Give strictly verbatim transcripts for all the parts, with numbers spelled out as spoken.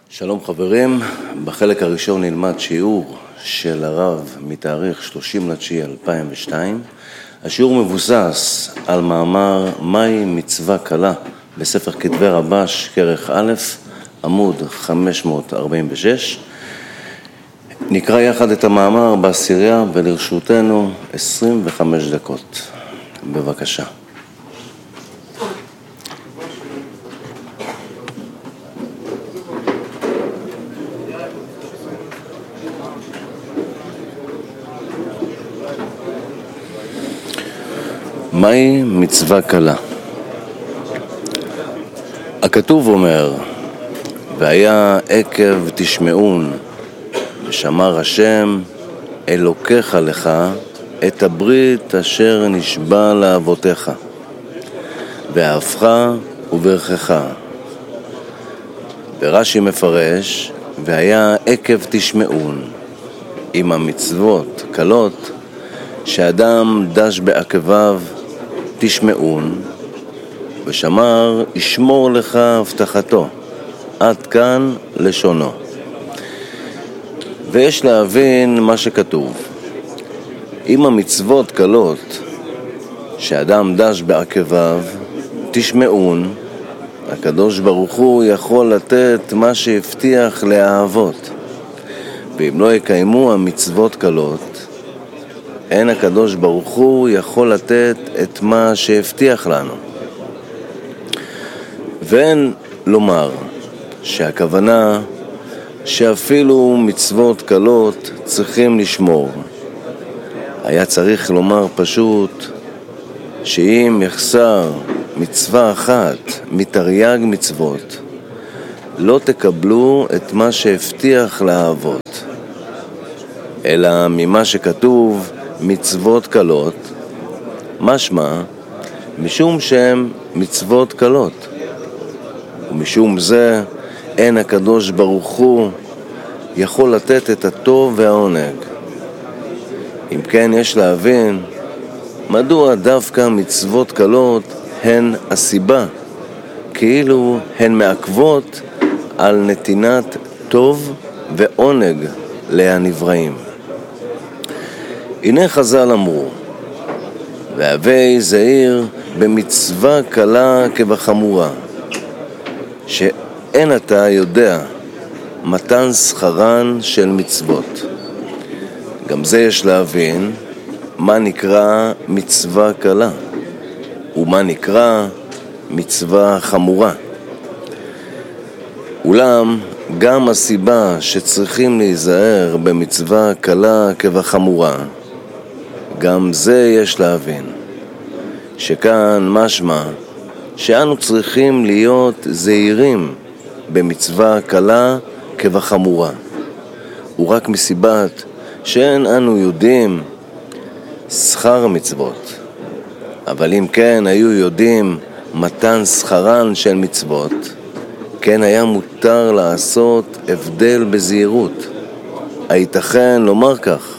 שלום חברים, בחלק הראשון נלמד שיעור של הרב מתאריך שלושים לתשיעי אלפיים ושתיים. השיעור מבוסס על מאמר מהי מצווה קלה בספר כתבי רבש כרך א', עמוד חמש מאות ארבעים ושש. נקרא יחד את המאמר בעשירייה ולרשותנו עשרים וחמש דקות. בבקשה. מהי מצווה קלה? הכתוב אומר, והיה עקב תשמעון, ושמר השם אלוקיך לך את הברית אשר נשבע לאבותיך, ואהבך וברכך. ורש"י מפרש, והיה עקב תשמעון, עם המצוות קלות, שאדם דש בעקביו תשמעון, ושמר ישמור לך הבטחתו. עד כאן לשונו. ויש להבין מה שכתוב. אם המצוות קלות, שאדם דש בעקביו תשמעון, הקדוש ברוך הוא יכול לתת מה שהבטיח לאהבות. ואם לא יקיימו המצוות קלות, אין הקדוש ברוך הוא יכול לתת את מה שהבטיח לנו. ואין לומר שהכוונה שאפילו מצוות קלות צריכים לשמור. היה צריך לומר פשוט שאם יחסר מצווה אחת מתרי"ג מצוות, לא תקבלו את מה שהבטיח לאהבות. אלא ממה שכתוב מצוות קלות, משמע משום שהם מצוות קלות, ומשום זה אין הקדוש ברוך הוא יכול לתת את הטוב והעונג. אם כן, יש להבין מדוע דווקא מצוות קלות הן הסיבה, כאילו הן מעכבות על נתינת טוב ועונג להנבראים. הנה חז"ל אמרו, והווי זהיר במצווה קלה כבחמורה, שאין אתה יודע מתן שכרן של מצוות. גם זה יש להבין מה נקרא מצווה קלה ומה נקרא מצווה חמורה. אולם גם הסיבה שצריכים להיזהר במצווה קלה כבחמורה, גם זה יש להבין, שכאן משמע שאנו צריכים להיות זהירים במצווה קלה כבחמורה, ורק מסיבת שאין אנו יודעים שכר המצוות. אבל אם כן היו יודעים מתן שכרן של מצוות, כן היה מותר לעשות הבדל בזהירות. הייתכן לומר כך.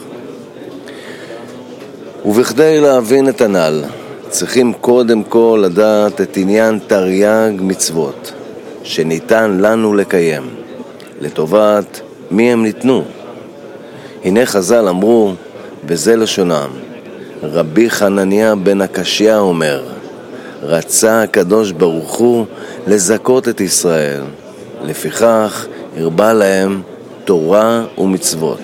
ובכדי להבין את הנ"ל, צריכים קודם כל לדעת את עניין תרי"ג מצוות, שניתן לנו לקיים, לטובת מי הם ניתנו. הנה חז"ל אמרו, וזה לשונם, רבי חנניה בן הקשיא אומר, רצה הקדוש ברוך הוא לזכות את ישראל, לפיכך הרבה להם תורה ומצוות.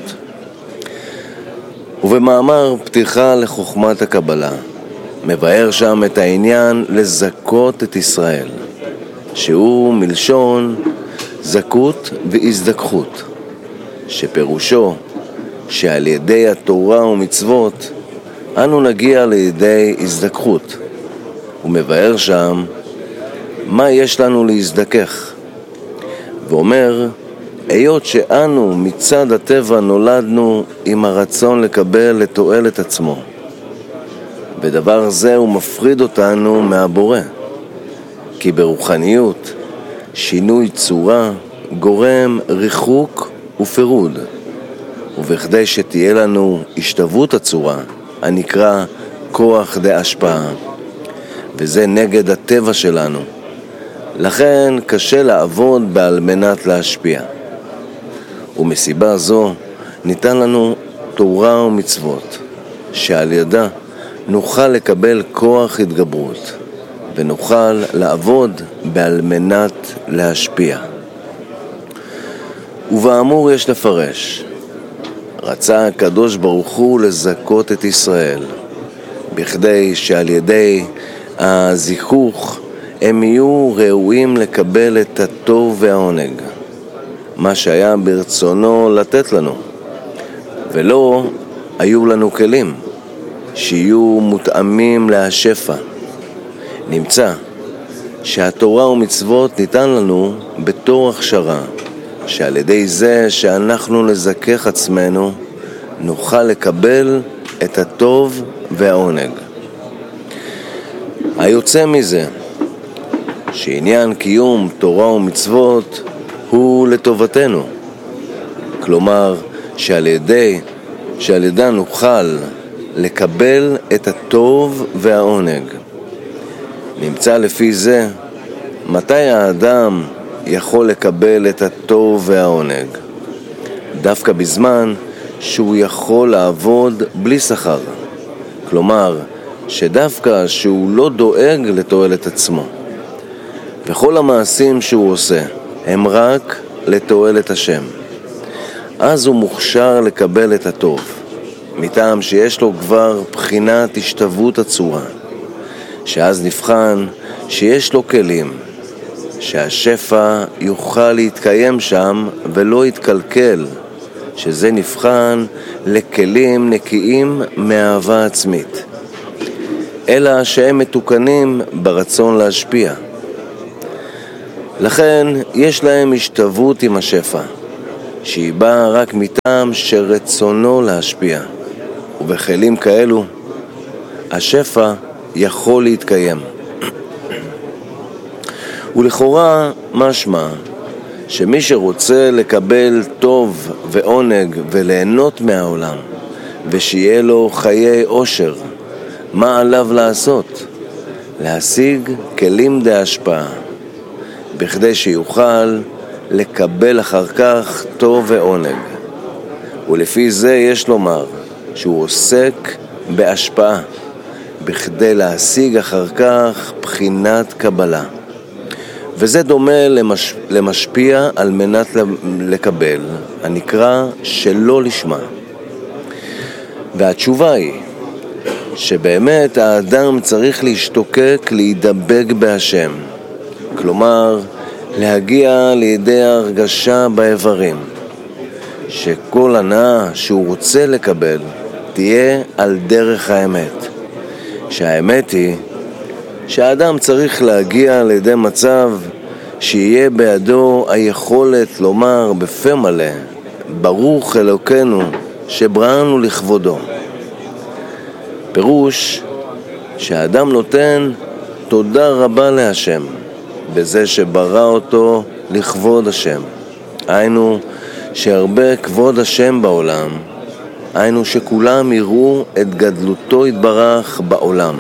ובמאמר פתיחה לחוכמת הקבלה מבאר שם את העניין לזכות את ישראל, שהוא מלשון זכות והזדכות, שפירושו שעל ידי התורה ומצוות אנו נגיע לידי הזדכות. הוא מבאר שם מה יש לנו להזדכך, ואומר, היות שאנו מצד הטבע נולדנו עם הרצון לקבל לתועלת עצמו, ודבר זה הוא מפריד אותנו מהבורא, כי ברוחניות שינוי צורה גורם ריחוק ופירוד, ובכדי שתהיה לנו השתוות הצורה הנקרא כוח דהשפעה, וזה נגד הטבע שלנו, לכן קשה לעבוד בעל מנת להשפיע. ומסיבה זו ניתן לנו תורה ומצוות, שעל ידה נוכל לקבל כוח התגברות, ונוכל לעבוד בעל מנת להשפיע. ובאמור יש לפרש, רצה הקדוש ברוך הוא לזכות את ישראל, בכדי שעל ידי הזיכוך הם יהיו ראויים לקבל את הטוב והעונג, מה שהיה ברצונו לתת לנו, ולא היו לנו כלים שיהיו מותאמים להשפע. נמצא שהתורה ומצוות ניתן לנו בתור הכשרה, שעל ידי זה שאנחנו נזכך עצמנו נוכל לקבל את הטוב והעונג. היוצא מזה שעניין קיום תורה ומצוות הוא לטובתנו, כלומר שעל ידי שעל ידי נוכל לקבל את הטוב והעונג. נמצא לפי זה מתי האדם יכול לקבל את הטוב והעונג, דווקא בזמן שהוא יכול לעבוד בלי שכר, כלומר שדווקא שהוא לא דואג לתועלת עצמו, וכל המעשים שהוא עושה הם רק לתועלת השם. אז הוא מוכשר לקבל את הטוב, מטעם שיש לו כבר בחינת השתוות הצורה, שאז נבחן שיש לו כלים, שהשפע יוכל להתקיים שם ולא יתקלקל, שזה נבחן לכלים נקיים מאהבה עצמית, אלא שהם מתוקנים ברצון להשפיע. לכן יש להם השתוות עם השפע, שהיא באה רק מטעם שרצונו להשפיע, ובכלים כאלו השפע יכול להתקיים. ולכאורה משמע שמי שרוצה לקבל טוב ועונג וליהנות מהעולם, ושיהיה לו חיי עושר, מה עליו לעשות? להשיג כלים דהשפעה, בכדי שיוכל לקבל אחר כך טוב ועונג. ולפי זה יש לומר שהוא עוסק בהשפעה, בכדי להשיג אחר כך בחינת קבלה. וזה דומה למש... למשפיע על מנת לקבל, הנקרא שלא לשמה. והתשובה היא שבאמת האדם צריך להשתוקק להידבק בהשם, כלומר להגיע לידי הרגשה באיברים, שכל הנאה שהוא רוצה לקבל תהיה על דרך האמת, שהאמת היא שהאדם צריך להגיע לידי מצב שיהיה בידו היכולת לומר בפה מלא, ברוך אלוקינו שבראנו לכבודו. פירוש שהאדם נותן תודה רבה להשם בזה שברא אותו לכבוד השם, היינו שהרבה כבוד השם בעולם, היינו שכולם יראו את גדלותו יתברך בעולם.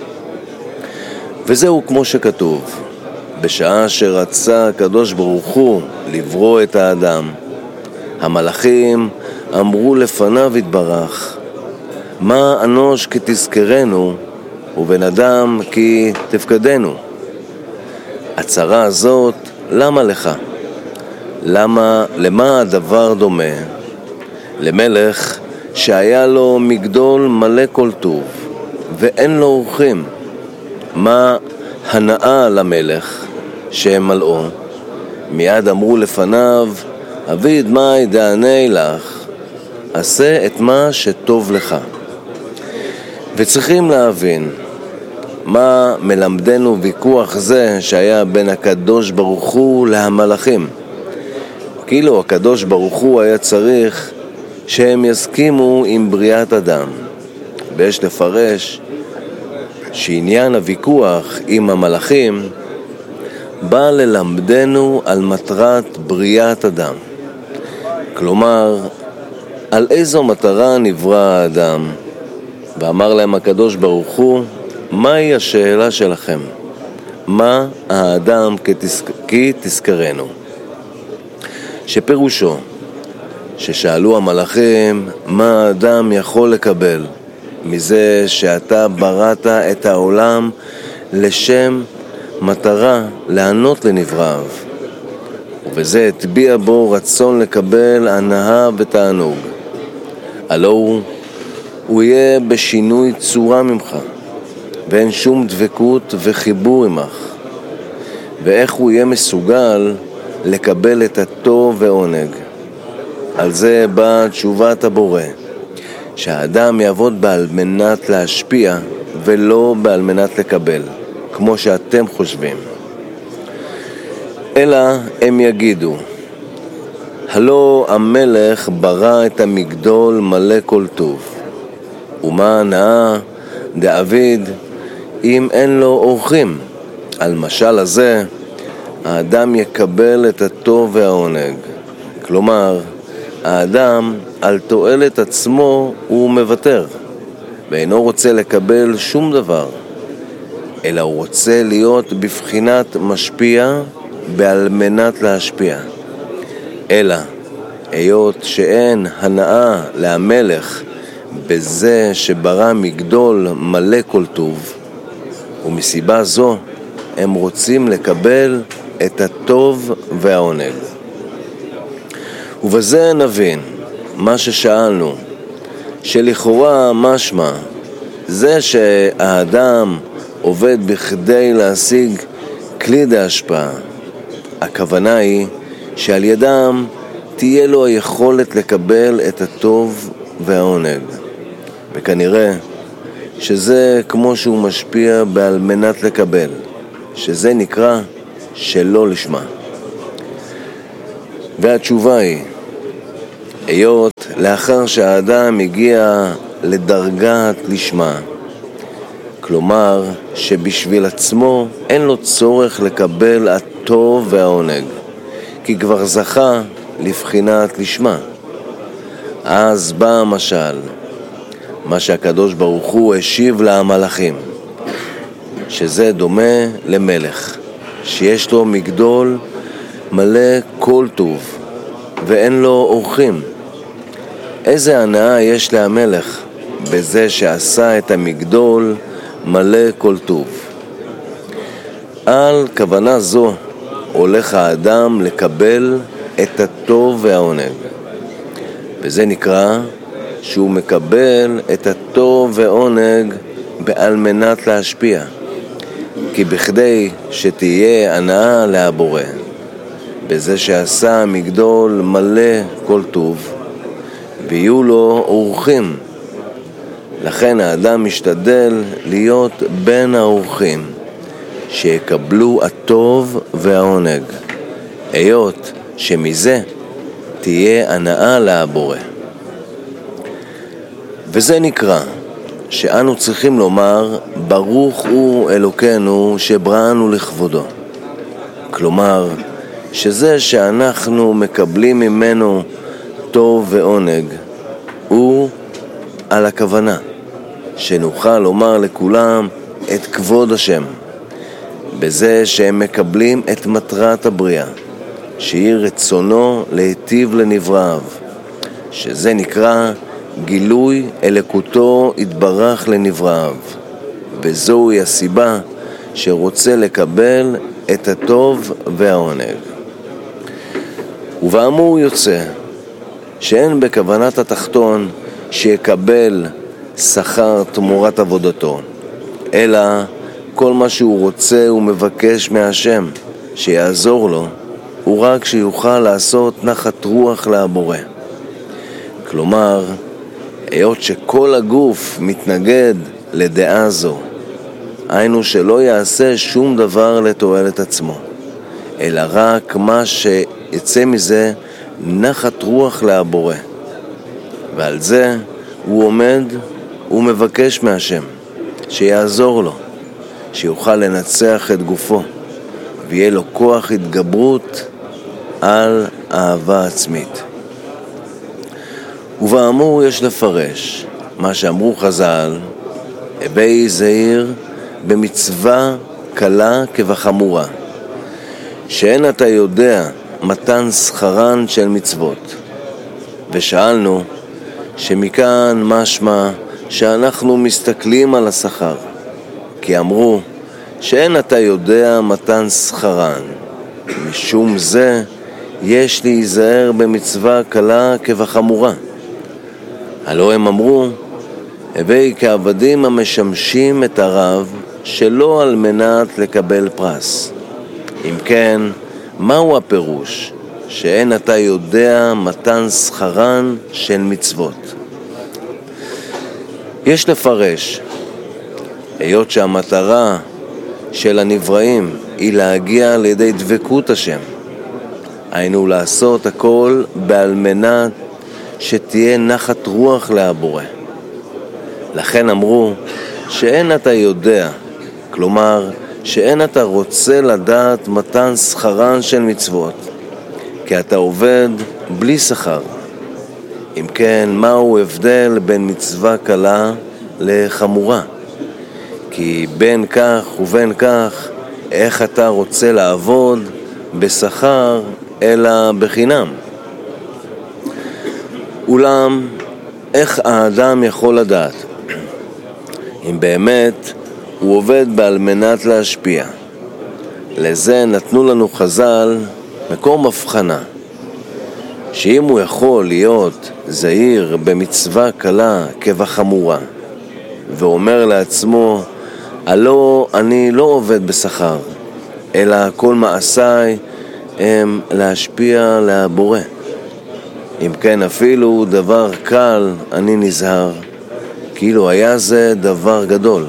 וזהו כמו שכתוב, בשעה שרצה הקדוש ברוך הוא לברוא את האדם, המלאכים אמרו לפניו יתברך, מה אנוש כי תזכרנו ובן אדם כי תפקדנו. הצרה הזאת למה לך? למה, למה הדבר דומה? למלך שהיה לו מגדול מלא כל טוב ואין לו אורחים. מה הנאה למלך שהם מלאו? מיד אמרו לפניו, אביד מאי דעני לך, עשה את מה שטוב לך. וצריכים להבין מה מלמדנו ויכוח זה שהיה בין הקדוש ברוך הוא להמלאכים. כאילו הקדוש ברוך הוא היה צריך שהם יסכימו עם בריאת אדם, ויש לפרש שעניין הוויכוח עם המלאכים בא ללמדנו על מטרת בריאת אדם, כלומר על איזו מטרה נברא האדם. ואמר להם הקדוש ברוך הוא, מהי השאלה שלכם? מה האדם כי תזכרנו? שפירושו ששאלו המלאכים מה האדם יכול לקבל מזה שאתה בראת את העולם לשם מטרה לענות לנבראיו, ובזה הטביע בו רצון לקבל הנאה ותענוג. הלא הוא, הוא יהיה בשינוי צורה ממך, ואין שום דבקות וחיבור עמך. ואיך הוא יהיה מסוגל לקבל את הטוב ועונג? על זה באה תשובת הבורא, שהאדם יעבוד בעל מנת להשפיע ולא בעל מנת לקבל, כמו שאתם חושבים. אלא הם יגידו, הלא המלך ברא את המגדול מלא כל טוב, ומה הנאה דאביד אם אין לו אורחים? על משל הזה האדם יקבל את הטוב והעונג. כלומר, האדם על תועלת עצמו הוא מוותר, ואינו רוצה לקבל שום דבר, אלא הוא רוצה להיות בבחינת משפיע בעל מנת להשפיע. אלא היות שאין הנאה להמלך בזה שברא מגדול מלא כל טוב, ומסיבה זו הם רוצים לקבל את הטוב והעונג. ובזה נבין מה ששאלנו, שלכאורה משמע זה שהאדם עובד בכדי להשיג כלי דהשפעה. הכוונה היא שעל ידם תהיה לו היכולת לקבל את הטוב והעונג, וכנראה שזה כמו שהוא משפיע בעל מנת לקבל, שזה נקרא שלא לשמה. והתשובה היא, היות לאחר שהאדם הגיע לדרגת לשמה, כלומר שבשביל עצמו אין לו צורך לקבל הטוב והעונג, כי כבר זכה לבחינת לשמה. אז בא המשל, מה שהקדוש ברוך הוא השיב למלאכים, שזה דומה למלך שיש לו מגדול מלא כל טוב ואין לו אורחים. איזה הנאה יש להמלך בזה שעשה את המגדול מלא כל טוב. על כוונה זו הולך האדם לקבל את הטוב והעונג, וזה נקרא שהוא מקבל את הטוב ועונג בעל מנת להשפיע, כי בכדי שתהיה הנאה להבורא בזה שעשה מגדול מלא כל טוב ויהיו לו אורחים. לכן האדם משתדל להיות בין האורחים שיקבלו הטוב והעונג, היות שמזה תהיה הנאה להבורא. וזה נקרא שאנו צריכים לומר ברוך הוא אלוקינו שבראנו לכבודו. כלומר, שזה שאנחנו מקבלים ממנו טוב ועונג הוא על הכוונה שנוכל לומר לכולם את כבוד השם, בזה שהם מקבלים את מטרת הבריאה, שהיא רצונו להיטיב לנבראיו, שזה נקרא גילוי אלוקותו יתברך לנבראיו, וזוהי הסיבה שרוצה לקבל את הטוב והעונג. ובאמור יוצא שאין בכוונת התחתון שיקבל שכר תמורת עבודתו, אלא כל מה שהוא רוצה ומבקש מהשם שיעזור לו הוא רק שיוכל לעשות נחת רוח להבורא. כלומר, היות שכל הגוף מתנגד לדעה זו, היינו שלא יעשה שום דבר לתועלת עצמו, אלא רק מה שיצא מזה נחת רוח להבורא, ועל זה הוא עומד ומבקש מהשם שיעזור לו, שיוכל לנצח את גופו ויהיה לו כוח התגברות על אהבה עצמית. ובאמור יש לפרש מה שאמרו חז"ל, הווי זהיר במצווה קלה כבחמורה, שאין אתה יודע מתן שכרן של מצוות. ושאלנו שמכאן משמע שאנחנו מסתכלים על השכר, כי אמרו שאין אתה יודע מתן שכרן, משום זה יש להיזהר במצווה קלה כבחמורה. הלא הם אמרו, הווי כעבדים המשמשים את הרב שלא על מנת לקבל פרס. אם כן, מהו הפירוש? שאין אתה יודע מתן שכרן של מצוות. יש לפרש, היות שהמטרה של הנבראים היא להגיע לידי דבקות השם, היינו לעשות הכל בעל מנת שתהיה נחת רוח להבורא. לכן אמרו שאין אתה יודע, כלומר שאין אתה רוצה לדעת מתן שכרן של מצוות, כי אתה עובד בלי שכר. אם כן, מהו הבדל בין מצווה קלה לחמורה? כי בין כך ובין כך, איך אתה רוצה לעבוד בשכר אלא בחינם? אולם, איך האדם יכול לדעת אם באמת הוא עובד בעל מנת להשפיע? לזה נתנו לנו חז"ל מקום הבחנה, שאם הוא יכול להיות זהיר במצווה קלה כבחמורה, ואומר לעצמו, הלא אני לא עובד בשכר, אלא כל מעשיי הם להשפיע להבורא. אם כן אפילו דבר קל אני נזהר, כאילו היה זה דבר גדול.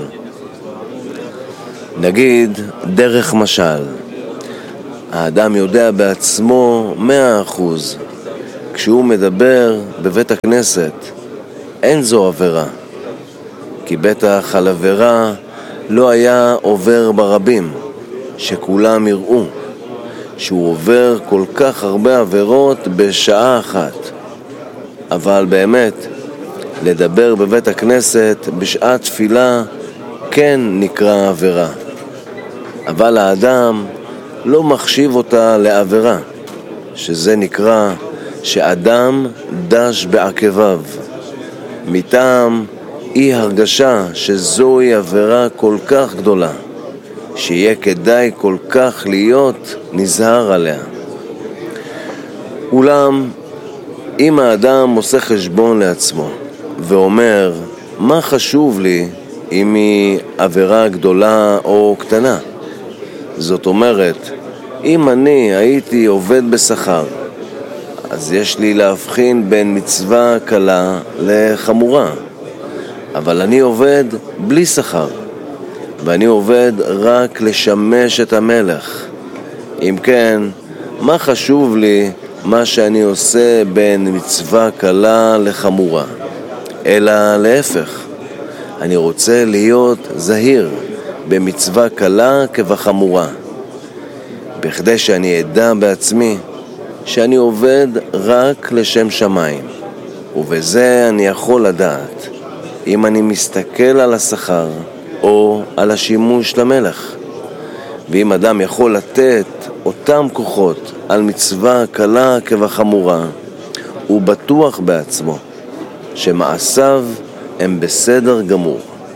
נגיד דרך משל, האדם יודע בעצמו מאה אחוז, כשהוא מדבר בבית הכנסת, אין זו עבירה, כי בטח על עבירה לא היה עובר ברבים, שכולם יראו שהוא עובר כל כך הרבה עבירות בשעה אחת. אבל באמת, לדבר בבית הכנסת בשעת תפילה כן נקרא עבירה, אבל האדם לא מחשיב אותה לעבירה, שזה נקרא שאדם דש בעקביו, מטעם אי הרגשה שזוהי עבירה כל כך גדולה, שיהיה כדאי כל כך להיות נזהר עליה. אולם, אם האדם עושה חשבון לעצמו ואומר, מה חשוב לי אם היא עבירה גדולה או קטנה? זאת אומרת, אם אני הייתי עובד בשכר, אז יש לי להבחין בין מצווה קלה לחמורה. אבל אני עובד בלי שכר, ואני עובד רק לשמש את המלך. אם כן, מה חשוב לי מה שאני עושה בין מצווה קלה לחמורה? אלא להפך, אני רוצה להיות זהיר במצווה קלה כבחמורה, בכדי שאני אדע בעצמי שאני עובד רק לשם שמיים, ובזה אני יכול לדעת אם אני מסתכל על השכר או על השימוש למלך. ואם אדם יכול לתת אותם כוחות על מצווה קלה כבחמורה, הוא בטוח בעצמו שמעשיו הם בסדר גמור.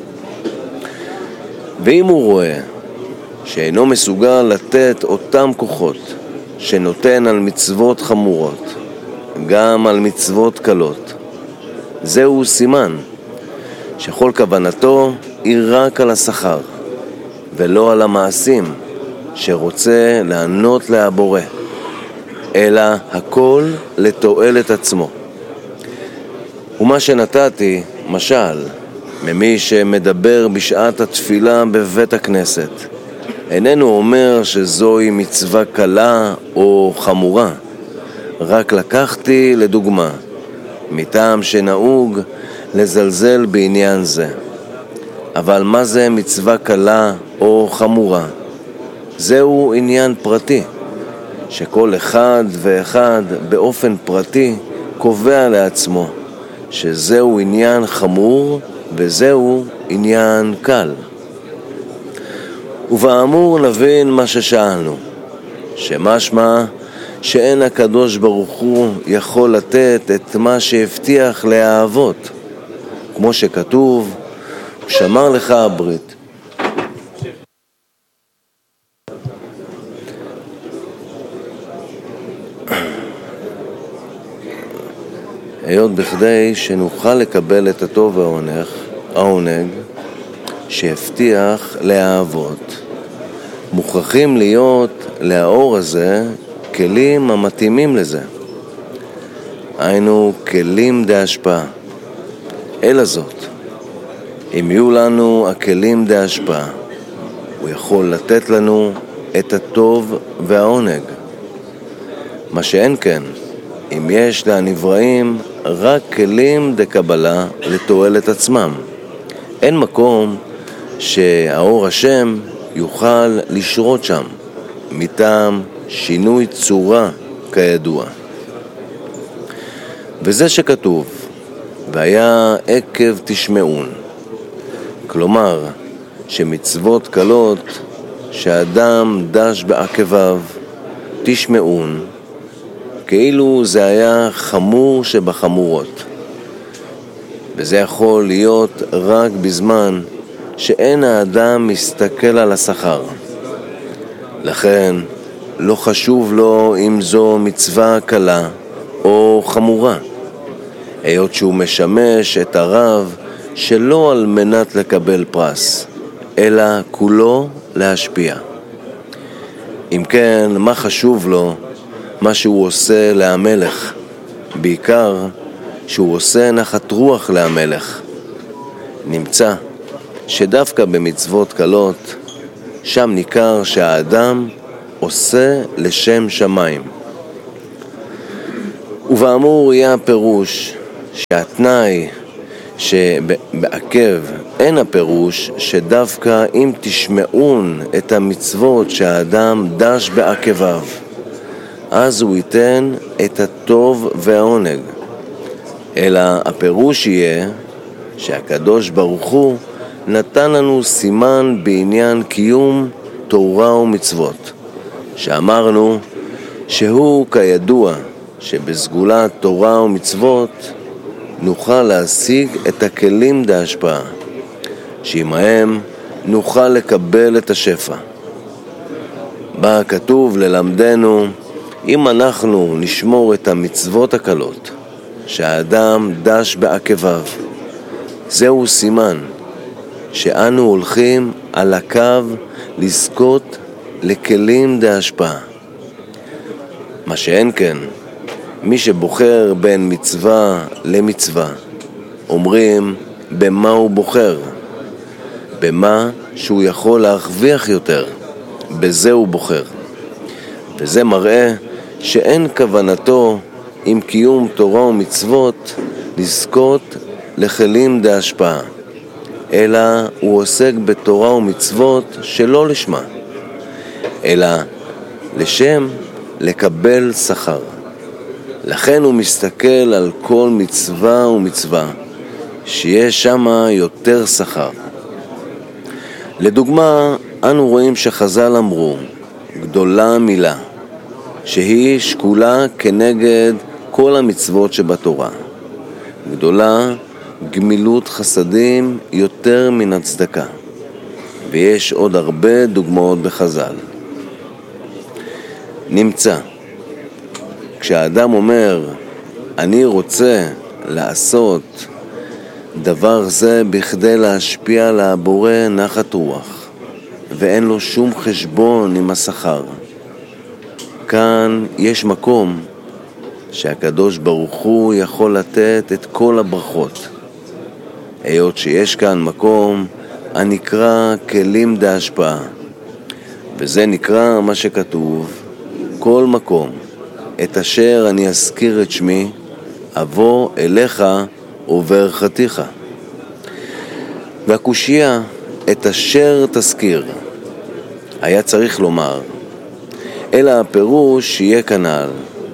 ואם הוא רואה שאינו מסוגל לתת אותם כוחות שנותן על מצוות חמורות, גם על מצוות קלות, זהו סימן שכל כוונתו היא רק על השכר, ולא על המעשים שרוצה לענות להבורא, אלא הכל לתועלת עצמו. ומה שנתתי, משל, ממי שמדבר בשעת התפילה בבית הכנסת, איננו אומר שזוהי מצווה קלה או חמורה, רק לקחתי לדוגמה, מטעם שנהוג לזלזל בעניין זה. אבל מה זה מצווה קלה או חמורה? זהו עניין פרטי, שכל אחד ואחד באופן פרטי קובע לעצמו שזהו עניין חמור וזהו עניין קל. ובאמור נבין מה ששאלנו, שמשמע שאין הקדוש ברוך הוא יכול לתת את מה שהבטיח לאהבות, כמו שכתוב, הוא שמר לך הברית. היות בכדי שנוכל לקבל את הטוב והעונג, העונג שהבטיח לאהבות, מוכרחים להיות לאור הזה כלים המתאימים לזה. היינו כלים דהשפעה. אלא זאת, אם יהיו לנו הכלים דהשפעה, הוא יכול לתת לנו את הטוב והעונג. מה שאין כן, אם יש לנבראים רק כלים דקבלה לתועלת עצמם, אין מקום שהאור השם יוכל לשרות שם, מטעם שינוי צורה כידוע. וזה שכתוב, והיה עקב תשמעון, כלומר שמצוות קלות שאדם דש בעקביו תשמעון, כאילו זה היה חמור שבחמורות. וזה יכול להיות רק בזמן שאין האדם מסתכל על השכר. לכן לא חשוב לו אם זו מצווה קלה או חמורה, היות שהוא משמש את הרב שלא על מנת לקבל פרס, אלא כולו להשפיע. אם כן, מה חשוב לו מה שהוא עושה להמלך? בעיקר שהוא עושה נחת רוח להמלך. נמצא שדווקא במצוות קלות, שם ניכר שהאדם עושה לשם שמיים. ובאמור יהיה הפירוש שהתנאי שבעקב אין הפירוש שדווקא אם תשמעון את המצוות שהאדם דש בעקביו, אז הוא ייתן את הטוב והעונג. אלא הפירוש יהיה שהקדוש ברוך הוא נתן לנו סימן בעניין קיום תורה ומצוות, שאמרנו שהוא כידוע שבסגולת תורה ומצוות נוכל להשיג את הכלים דהשפעה, שעמהם נוכל לקבל את השפע. בה כתוב ללמדנו, אם אנחנו נשמור את המצוות הקלות שהאדם דש בעקביו, זהו סימן שאנו הולכים על הקו לזכות לכלים דהשפעה. מה שאין כן, מי שבוחר בין מצווה למצווה, אומרים במה הוא בוחר, במה שהוא יכול להרוויח יותר, בזה הוא בוחר. וזה מראה שאין כוונתו עם קיום תורה ומצוות לזכות לכלים דהשפעה, אלא הוא עוסק בתורה ומצוות שלא לשמה, אלא לשם לקבל שכר. לכן הוא מסתכל על כל מצווה ומצווה שיש שם יותר שכר. לדוגמה, אנו רואים שחז"ל אמרו גדולה מילה, שהיא שקולה כנגד כל המצוות שבתורה. גדולה גמילות חסדים יותר מן הצדקה. ויש עוד הרבה דוגמאות בחז"ל. נמצא, כשהאדם אומר, אני רוצה לעשות דבר זה בכדי להשפיע על הבורא נחת רוח, ואין לו שום חשבון עם השכר, כאן יש מקום שהקדוש ברוך הוא יכול לתת את כל הברכות, היות שיש כאן מקום הנקרא כלים דהשפעה, וזה נקרא מה שכתוב, כל מקום את אשר אני אזכיר את שמי אבוא אליך וברכתיך. והקושיה את אשר תזכיר, היה צריך לומר, אלא הפירוש שיהיה כנ"ל,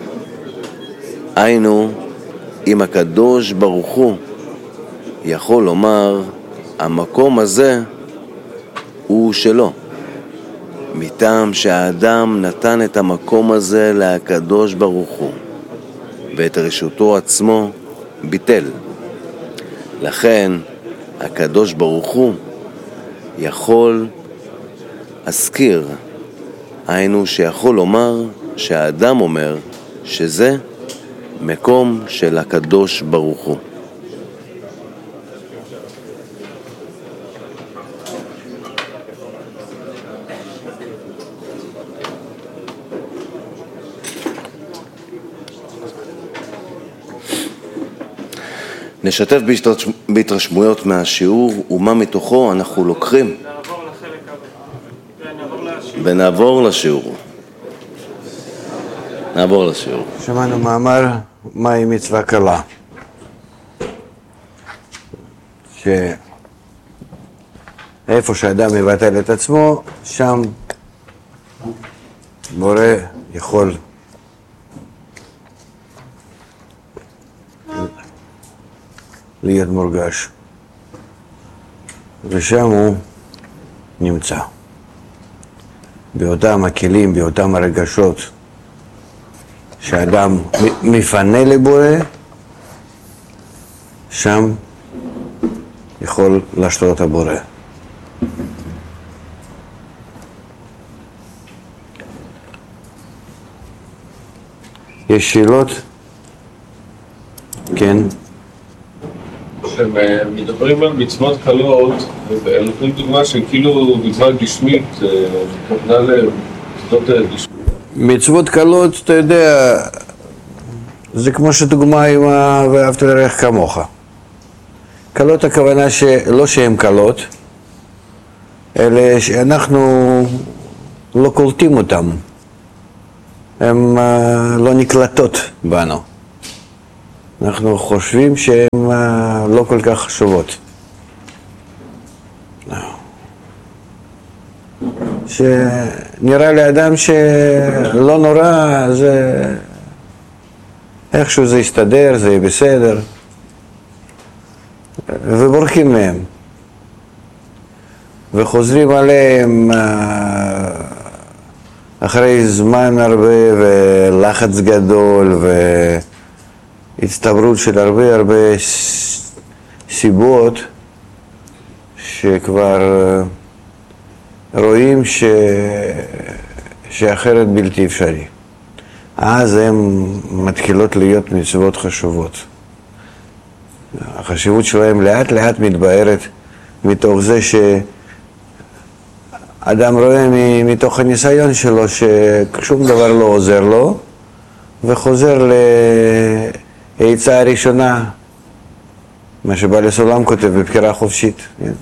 היינו אם הקדוש ברוך הוא יכול לומר המקום הזה הוא שלו, מטעם שהאדם נתן את המקום הזה לקדוש ברוך הוא, ואת רשותו עצמו ביטל. לכן הקדוש ברוך הוא יכול להזכיר, היינו שיכול לומר שהאדם אומר שזה מקום של הקדוש ברוך הוא. נשתף בהתרשמויות מהשיעור ומה מתוכו אנחנו לוקחים. נעבור לחלק הבא. ונעבור לשיעור. נעבור לשיעור. שמענו מאמר מהי מצווה קלה. שאיפה שאדם מבטל את עצמו, שם בורא יכול להיות מורגש, ושם הוא נמצא. באותם הכלים, באותם הרגשות שאדם מפנה לבורא, שם יכול לשלוט הבורא. יש שאלות? כן. כשמדברים על מצוות קלות, נותנים דוגמה שכאילו מצווה גשמית, כוונה למצוות גשמית. מצוות קלות, אתה יודע, זה כמו שדוגמה עם ואהבת לרעך כמוך. קלות הכוונה שלא שהן קלות, אלא שאנחנו לא קולטים אותן. הן לא נקלטות בנו. אנחנו חושבים שהן לא כל כך חשובות. שנראה לאדם שלא נורא, זה איכשהו זה יסתדר, זה יהיה בסדר, ובורחים מהם וחוזרים עליהם אחרי זמן הרבה ולחץ גדול והצטברות של הרבה הרבה סיבות שכבר רואים ש... שאחרת בלתי אפשרי. אז הן מתחילות להיות מצוות חשובות. החשיבות שלהם לאט לאט מתבהרת מתוך זה שאדם רואה מתוך הניסיון שלו ששום דבר לא עוזר לו, וחוזר לעצה הראשונה, מה שבעל הסולם כותב בבחירה חופשית.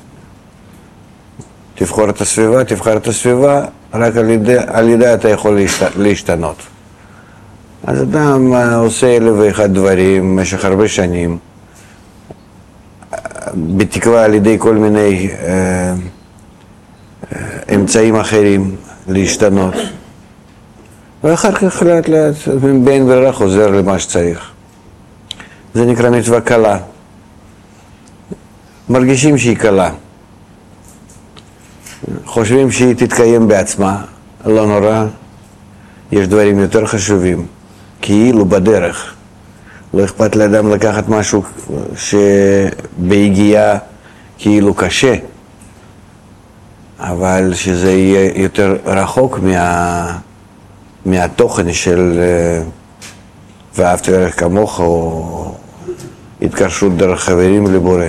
תבחור את הסביבה, תבחר את הסביבה, רק על ידי, על ידי אתה יכול להשת, להשתנות. אז אדם עושה אלף ואחד דברים במשך הרבה שנים, בתקווה על ידי כל מיני אה, אה, אמצעים אחרים להשתנות. ואחר כך לאט לאט בין ברירה חוזר למה שצריך. זה נקרא מצווה קלה. מרגישים שהיא קלה. חושבים שהיא תתקיים בעצמה, לא נורא, יש דברים יותר חשובים, כאילו בדרך. לא אכפת לאדם לקחת משהו שבהגיעה כאילו קשה, אבל שזה יהיה יותר רחוק מה, מהתוכן של ואהבת לרעך כמוך או התקשרות דרך חברים לבורא.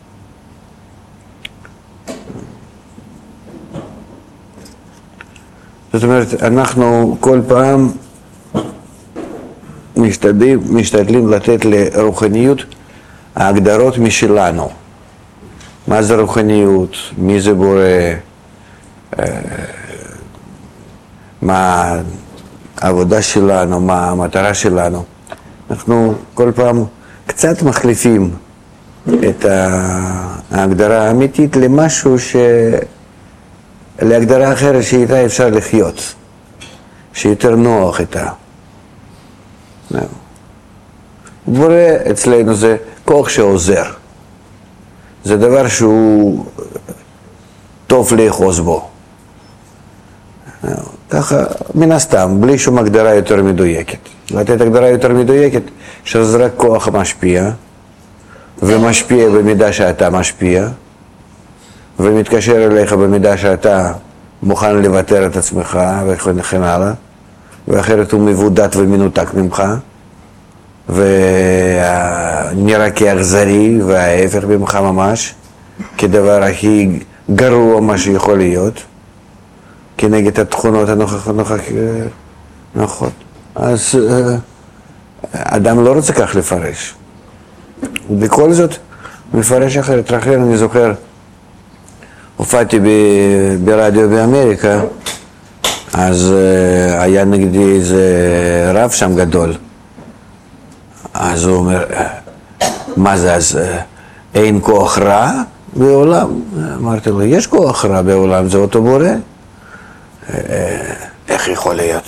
זאת אומרת, אנחנו כל פעם משתדלים, משתדלים לתת לרוחניות ההגדרות משלנו. מה זה רוחניות? מי זה בורא? מה העבודה שלנו? מה המטרה שלנו? אנחנו כל פעם קצת מחליפים את ההגדרה האמיתית למשהו ש... להגדרה אחרת שאיתה אפשר לחיות, שיותר נוח איתה. בורא אצלנו זה כוח שעוזר. זה דבר שהוא טוב לאחוז בו. ככה, מן הסתם, בלי שום הגדרה יותר מדויקת. לתת הגדרה יותר מדויקת, שזה רק כוח משפיע, ומשפיע במידה שאתה משפיע, ומתקשר אליך במידה שאתה מוכן לוותר את עצמך וכן הלאה, ואחרת הוא מבודד ומנותק ממך, ונראה כאכזרי וההפך ממך ממש, כדבר הכי גרוע מה שיכול להיות, כנגד התכונות הנוכחות. אז אדם לא רוצה כך לפרש. ובכל זאת מפרש אחרת. לכן אני זוכר, הופעתי ברדיו באמריקה, אז היה נגדי איזה רב שם גדול. אז הוא אומר, מה זה, אז אין כוח רע בעולם? אמרתי לו, יש כוח רע בעולם, זה אותו בורא. איך יכול להיות?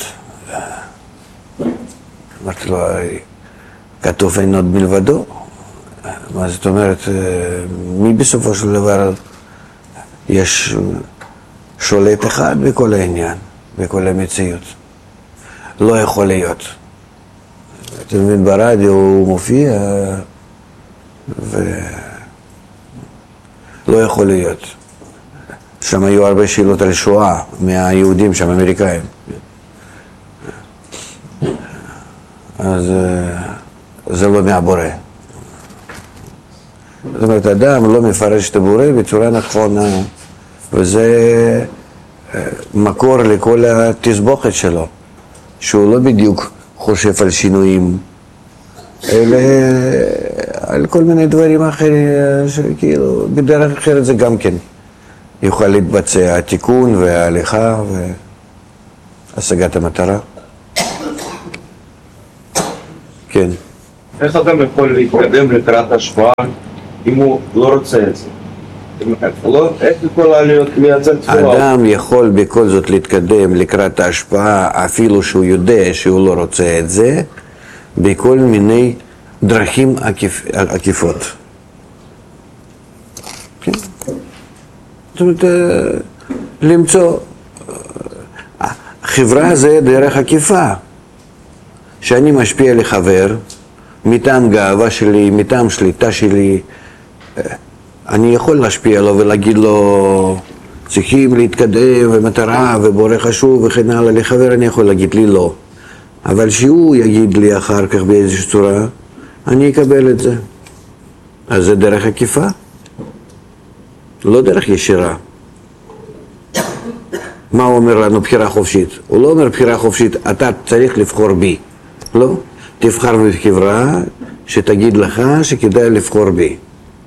אמרתי לו, כתוב אין עוד מלבדו. מה זאת אומרת, מי בסופו של דבר יש שולט אחד בכל העניין, בכל המציאות. לא יכול להיות. אתה מבין, ברדיו הוא מופיע ולא יכול להיות. שם היו הרבה שאלות על שואה מהיהודים שם, אמריקאים. אז זה לא מהבורא. זאת אומרת, אדם לא מפרש את הבורא בצורה נכונה, וזה מקור לכל התסבוכת שלו, שהוא לא בדיוק חושב על שינויים, אלא על כל מיני דברים אחרים, שכאילו בדרך אחרת זה גם כן יוכל להתבצע, התיקון וההליכה והשגת המטרה. כן. איך אדם יכול להתקדם לקראת השפעה אם הוא לא רוצה את זה? איך יכול לייצר תפורה? אדם יכול בכל זאת להתקדם לקראת ההשפעה אפילו שהוא יודע שהוא לא רוצה את זה, בכל מיני דרכים עקיפ, עקיפות. כן? זאת אומרת, למצוא, חברה זה דרך עקיפה. שאני משפיע לחבר, מטעם גאווה שלי, מטעם שליטה שלי, אני יכול להשפיע לו ולהגיד לו, צריכים להתקדם ומטרה ובורא חשוב וכן הלאה. לחבר אני יכול להגיד לי לא. אבל שהוא יגיד לי אחר כך באיזושהי צורה, אני אקבל את זה. אז זה דרך עקיפה, לא דרך ישירה. מה הוא אומר לנו? בחירה חופשית. הוא לא אומר בחירה חופשית, אתה צריך לבחור בי. לא, תבחר בחברה שתגיד לך שכדאי לבחור בי.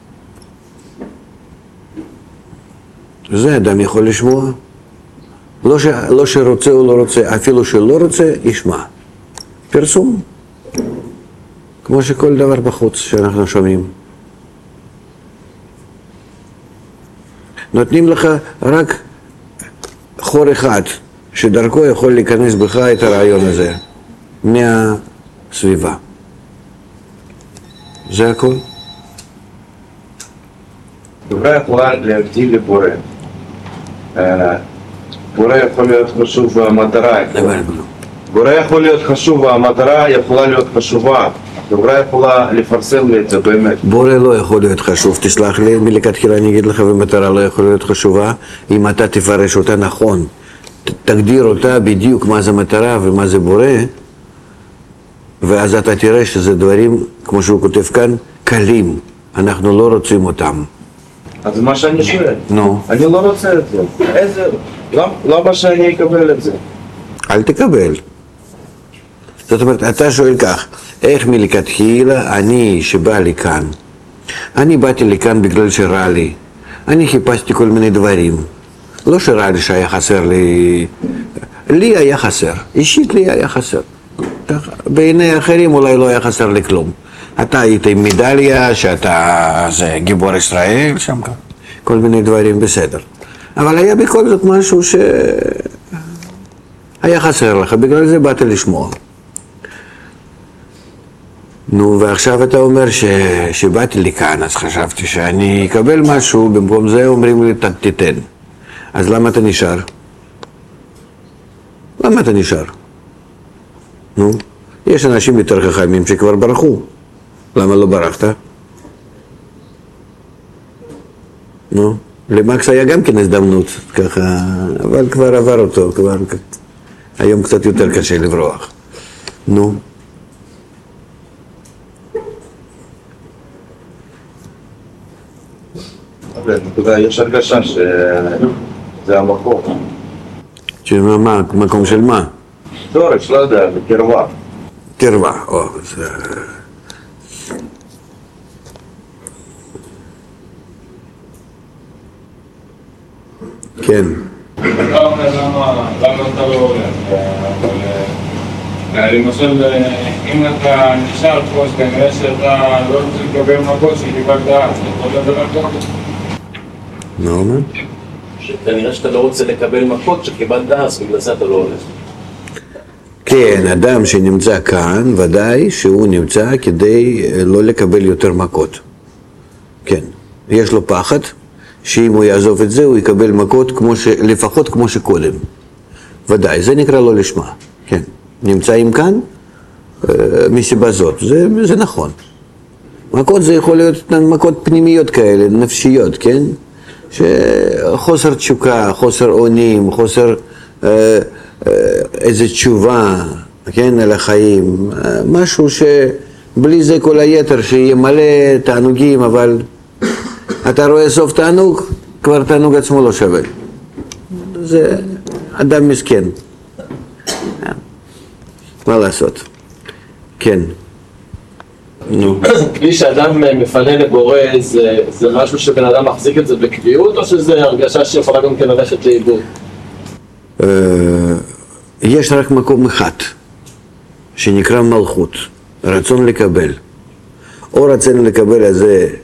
זה אדם יכול לשמוע. לא, ש... לא שרוצה או לא רוצה, אפילו שלא רוצה, ישמע. פרסום. כמו שכל דבר בחוץ שאנחנו שומעים. נותנים לך רק חור אחד, שדרכו יכול להיכנס בך את הרעיון הזה. מהסביבה. זה הכל. חברה יכולה להבדיל לבורא. בורא יכול להיות חשוב והמטרה. בורא יכול להיות חשוב והמטרה יכולה להיות חשובה. חברה יכולה לפרסם לי את זה באמת. בורא לא יכול להיות חשוב, תסלח לי, מלכתחילה אני אגיד לך, ומטרה לא יכולה להיות חשובה, אם אתה תפרש אותה נכון. תגדיר אותה בדיוק מה זה מטרה ומה זה בורא, ואז אתה תראה שזה דברים, כמו שהוא כותב כאן, קלים. אנחנו לא רוצים אותם. אז מה שאני שואל, נו. אני לא רוצה את זה. איזה, למה שאני אקבל את זה? אל תקבל. זאת אומרת, אתה שואל כך, איך מלכתחילה אני שבא לי כאן? אני באתי לכאן בגלל שרע לי. אני חיפשתי כל מיני דברים. לא שרע לי שהיה חסר לי, לי היה חסר. אישית לי היה חסר. בעיני האחרים אולי לא היה חסר לי כלום. אתה היית עם מדליה, שאתה זה גיבור ישראל, שם כאן. כל מיני דברים בסדר. אבל היה בכל זאת משהו שהיה חסר לך, בגלל זה באת לשמוע. נו, ועכשיו אתה אומר ש... שבאתי לי כאן, אז חשבתי שאני אקבל משהו, במקום זה אומרים לי, תיתן. אז למה אתה נשאר? למה אתה נשאר? נו, יש אנשים יותר חכמים שכבר ברחו. למה לא ברחת? נו, למקס היה גם כן הזדמנות, ככה, אבל כבר עבר אותו, כבר היום קצת יותר קשה לברוח. נו. יש הרגשה שזה המקום. שמה, מה, מקום של מה? שורש, לא יודע, בקרבה. קרבה, או, זה... כן. אתה אומר למה אתה לא הולך, אבל למשל, אם אתה נשאר פה, כנראה שאתה לא רוצה לקבל מכות שקיבלת אז, אתה יכול לדבר ככה? מה אומר? שכנראה שאתה לא רוצה לקבל מכות שקיבלת אז, בגלל זה אתה לא הולך. כן, אדם שנמצא כאן, ודאי שהוא נמצא כדי לא לקבל יותר מכות. כן, יש לו פחד שאם הוא יעזוב את זה, הוא יקבל מכות כמו ש... לפחות כמו שקודם. ודאי, זה נקרא לא לשמה. כן, נמצאים כאן מסיבה זאת, זה, זה נכון. מכות זה יכול להיות מכות פנימיות כאלה, נפשיות, כן? שחוסר תשוקה, חוסר אונים, חוסר אה, אה, איזו תשובה, כן, על החיים, משהו שבלי זה כל היתר שיהיה מלא תענוגים, אבל אתה רואה סוף תענוג, כבר תענוג עצמו לא שווה. זה אדם מסכן. מה לעשות? כן. נו. כלי שאדם מפנה לבורא, זה, זה משהו שבן אדם מחזיק את זה בקביעות, או שזה הרגשה שיכולה גם כן ללכת לאיבוד? יש רק מקום אחד, שנקרא מלכות, רצון לקבל. או רצינו לקבל את זה